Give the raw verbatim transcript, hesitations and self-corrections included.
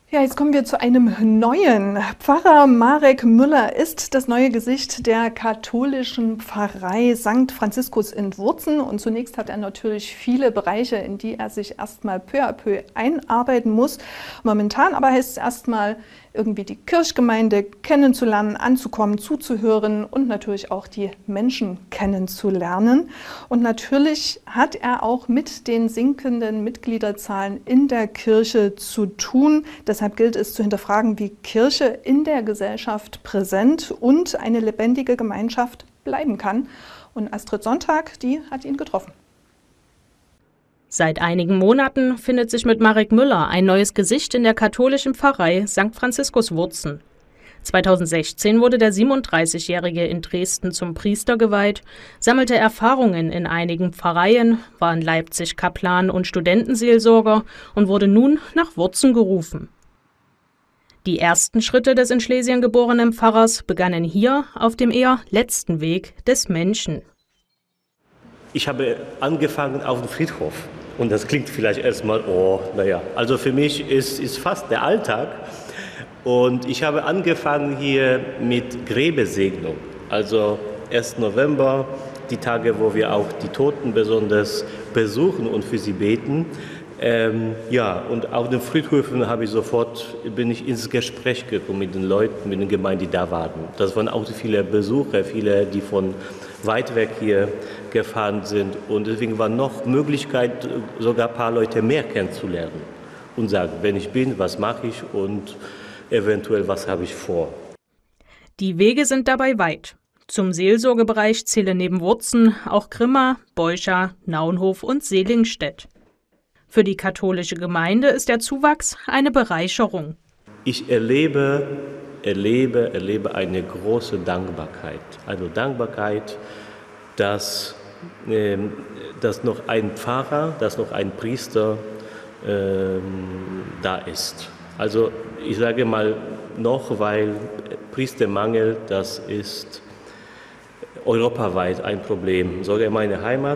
Ja, jetzt kommen wir zu einem neuen. Pfarrer Marek Müller ist das neue Gesicht der katholischen Pfarrei Sankt Franziskus in Wurzen. Und zunächst hat er natürlich viele Bereiche, in die er sich erstmal peu à peu einarbeiten muss. Momentan aber heißt es erstmal, irgendwie die Kirchgemeinde kennenzulernen, anzukommen, zuzuhören und natürlich auch die Menschen kennenzulernen. Und natürlich hat er auch mit den sinkenden Mitgliederzahlen in der Kirche zu tun. Deshalb gilt es zu hinterfragen, wie Kirche in der Gesellschaft präsent und eine lebendige Gemeinschaft bleiben kann. Und Astrid Sonntag, die hat ihn getroffen. Seit einigen Monaten findet sich mit Marek Müller ein neues Gesicht in der katholischen Pfarrei Sankt Franziskus Wurzen. zweitausendsechzehn wurde der siebenunddreißigjährige in Dresden zum Priester geweiht, sammelte Erfahrungen in einigen Pfarreien, war in Leipzig Kaplan und Studentenseelsorger und wurde nun nach Wurzen gerufen. Die ersten Schritte des in Schlesien geborenen Pfarrers begannen hier auf dem eher letzten Weg des Menschen. Ich habe angefangen auf dem Friedhof und das klingt vielleicht erstmal, oh, naja, also für mich ist, ist fast der Alltag und ich habe angefangen hier mit Gräbesegnung, also ersten November, die Tage, wo wir auch die Toten besonders besuchen und für sie beten. Ähm, ja, und auf den Friedhöfen habe ich sofort, bin ich ins Gespräch gekommen mit den Leuten, mit den Gemeinden, die da waren. Das waren auch viele Besucher, viele, die von weit weg hier gefahren sind. Und deswegen war noch Möglichkeit, sogar ein paar Leute mehr kennenzulernen und sagen, wer ich bin, was mache ich und eventuell, was habe ich vor. Die Wege sind dabei weit. Zum Seelsorgebereich zählen neben Wurzen auch Grimma, Beucha, Naunhof und Selingstedt. Für die katholische Gemeinde ist der Zuwachs eine Bereicherung. Ich erlebe, erlebe, erlebe eine große Dankbarkeit. Also Dankbarkeit, dass, äh, dass noch ein Pfarrer, dass noch ein Priester äh, da ist. Also ich sage mal noch, weil Priestermangel, das ist europaweit ein Problem. Sogar meine Heimat.